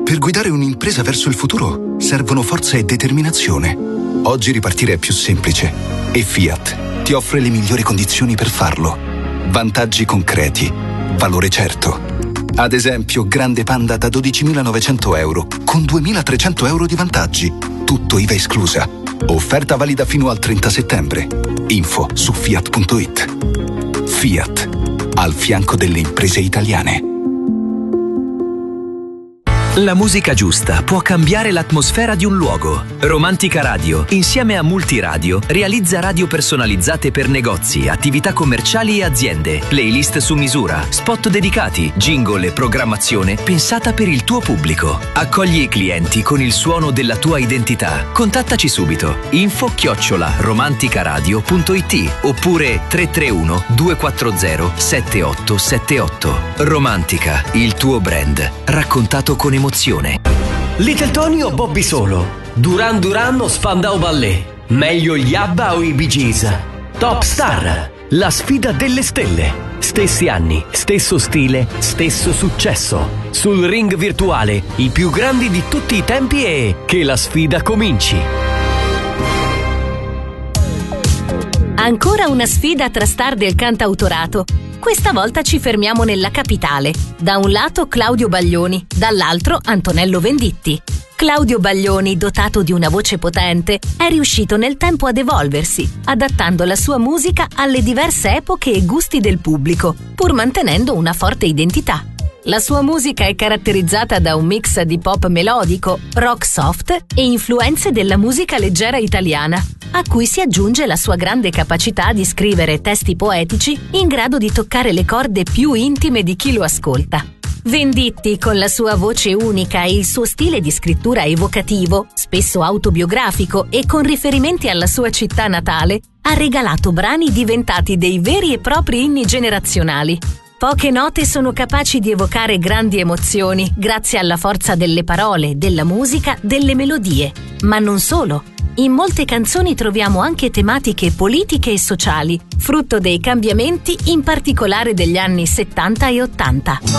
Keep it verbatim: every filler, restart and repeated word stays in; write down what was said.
Per guidare un'impresa verso il futuro servono forza e determinazione. Oggi ripartire è più semplice e Fiat ti offre le migliori condizioni per farlo. Vantaggi concreti, valore certo. Ad esempio, Grande Panda da dodicimilanovecento euro con duemilatrecento euro di vantaggi. Tutto I V A esclusa. Offerta valida fino al trenta settembre. Info su fiat punto it. Fiat, al fianco delle imprese italiane. La musica giusta può cambiare l'atmosfera di un luogo. Romantica Radio, insieme a Multiradio, realizza radio personalizzate per negozi, attività commerciali e aziende, playlist su misura, spot dedicati, jingle e programmazione pensata per il tuo pubblico. Accogli i clienti con il suono della tua identità. Contattaci subito. Info chiocciola romanticaradio punto it oppure tre tre uno due quattro zero sette otto sette otto. Romantica, il tuo brand, raccontato con emozione. Little Tony o Bobby Solo? Duran Duran o Spandau Ballet? Meglio gli ABBA o i Bee Gees? Top Star, la sfida delle stelle. Stessi anni, stesso stile, stesso successo. Sul ring virtuale, i più grandi di tutti i tempi e che la sfida cominci. Ancora una sfida tra star del cantautorato. Questa volta ci fermiamo nella capitale. Da un lato Claudio Baglioni, dall'altro Antonello Venditti. Claudio Baglioni, dotato di una voce potente, è riuscito nel tempo ad evolversi, adattando la sua musica alle diverse epoche e gusti del pubblico, pur mantenendo una forte identità. La sua musica è caratterizzata da un mix di pop melodico, rock soft e influenze della musica leggera italiana, a cui si aggiunge la sua grande capacità di scrivere testi poetici in grado di toccare le corde più intime di chi lo ascolta. Venditti, con la sua voce unica e il suo stile di scrittura evocativo, spesso autobiografico e con riferimenti alla sua città natale, ha regalato brani diventati dei veri e propri inni generazionali. Poche note sono capaci di evocare grandi emozioni grazie alla forza delle parole, della musica, delle melodie. Ma non solo. In molte canzoni troviamo anche tematiche politiche e sociali, frutto dei cambiamenti in particolare degli anni settanta e ottanta.